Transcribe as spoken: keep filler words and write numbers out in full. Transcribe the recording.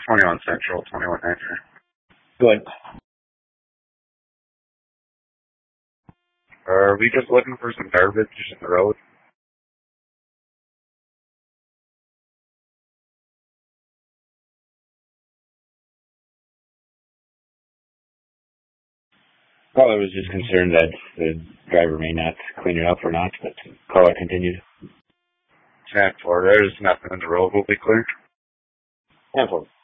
twenty-one Central, twenty-one Nitro. Go ahead. Are we just looking for some garbage in the road? Well, I was just concerned that the driver may not clean it up or not, but caller continued. ten four, there's nothing in the road, will be clear. ten four.